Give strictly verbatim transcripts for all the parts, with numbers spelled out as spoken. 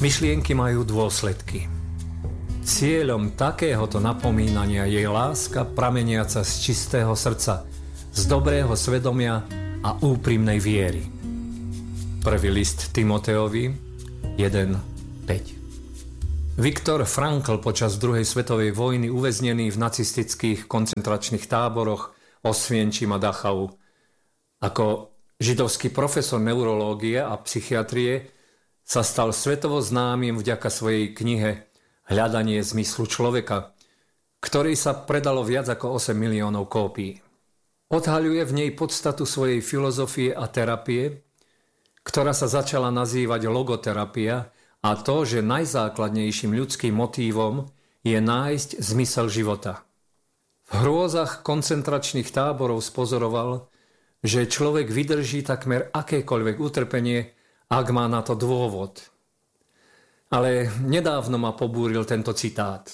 Myšlienky majú dôsledky. Cieľom takéhoto napomínania je láska prameniaca z čistého srdca, z dobrého svedomia a úprimnej viery. Prvý list Timoteovi jeden päť. Viktor Frankl počas druhej svetovej vojny uväznený v nacistických koncentračných táboroch Osvienčim a Dachau. Ako židovský profesor neurológie a psychiatrie sa stal svetovo známym vďaka svojej knihe Hľadanie zmyslu človeka, ktorý sa predalo viac ako osem miliónov kópií. Odhaľuje v nej podstatu svojej filozofie a terapie, ktorá sa začala nazývať logoterapia, a to, že najzákladnejším ľudským motívom je nájsť zmysel života. V hrôzach koncentračných táborov spozoroval, že človek vydrží takmer akékoľvek utrpenie, ak má na to dôvod. Ale nedávno ma pobúril tento citát.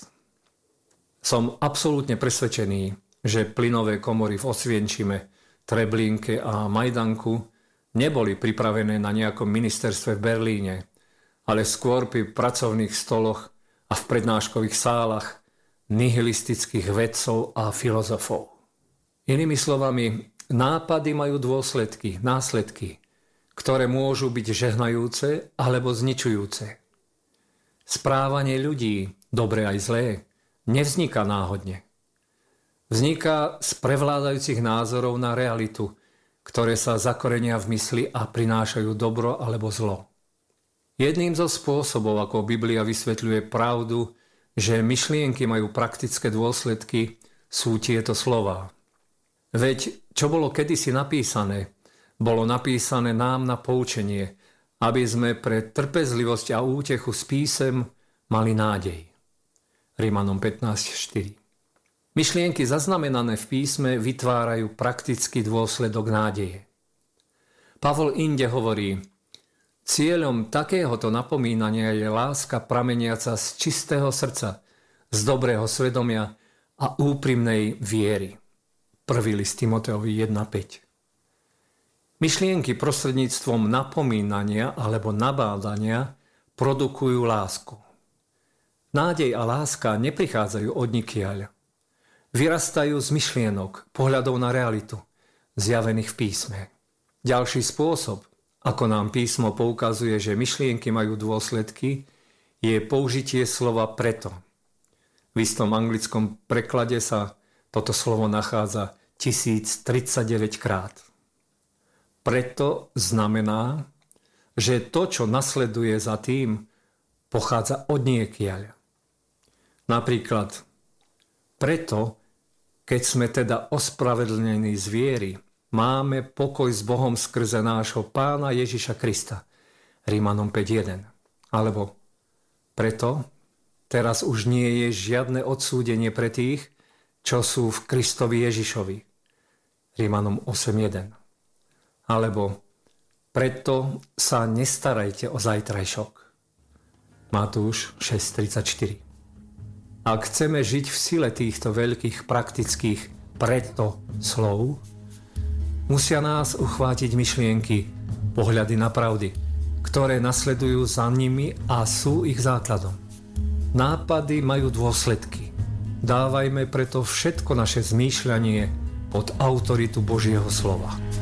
Som absolútne presvedčený, že plynové komory v Osvienčime, Treblínke a Majdanku neboli pripravené na nejakom ministerstve v Berlíne, ale skôr pri pracovných stoloch a v prednáškových sálach nihilistických vedcov a filozofov. Inými slovami, nápady majú dôsledky, následky, ktoré môžu byť žehnajúce alebo zničujúce. Správanie ľudí, dobré aj zlé, nevzniká náhodne. Vzniká z prevládajúcich názorov na realitu, ktoré sa zakorenia v mysli a prinášajú dobro alebo zlo. Jedným zo spôsobov, ako Biblia vysvetľuje pravdu, že myšlienky majú praktické dôsledky, sú tieto slová. Veď, čo bolo kedysi napísané, bolo napísané nám na poučenie, aby sme pre trpezlivosť a útechu z písem mali nádej. Rimanom pätnásť štyri. Myšlienky zaznamenané v písme vytvárajú praktický dôsledok nádeje. Pavol inde hovorí, cieľom takéhoto napomínania je láska prameniaca z čistého srdca, z dobrého svedomia a úprimnej viery. Prvý list Timoteovi jeden päť. Myšlienky prostredníctvom napomínania alebo nabádania produkujú lásku. Nádej a láska neprichádzajú odnikiaľ. Vyrastajú z myšlienok, pohľadov na realitu, zjavených v písme. Ďalší spôsob, ako nám písmo poukazuje, že myšlienky majú dôsledky, je použitie slova preto. V istom anglickom preklade sa toto slovo nachádza tisíc tridsaťdeväť krát. Preto znamená, že to, čo nasleduje za tým, pochádza od niekiaľ. Napríklad, preto, keď sme teda ospravedlnení z viery, máme pokoj s Bohom skrze nášho Pána Ježiša Krista. Rimanom päť jeden. Alebo preto, teraz už nie je žiadne odsúdenie pre tých, čo sú v Kristovi Ježišovi. Rimanom osem jeden. Alebo preto sa nestarajte o zajtrajšok. Matúš šesť tridsaťštyri. Ak chceme žiť v sile týchto veľkých praktických preto slov, musia nás uchvátiť myšlienky, pohľady na pravdy, ktoré nasledujú za nimi a sú ich základom. Nápady majú dôsledky. Dávajme preto všetko naše zmýšľanie pod autoritu Božieho slova.